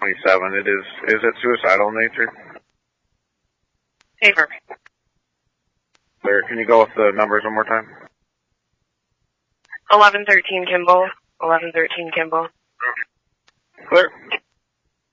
27. Is it suicidal in nature? Favor. Clear. Can you go with the numbers one more time? 1113 Kimball. 1113 Kimball. Clear.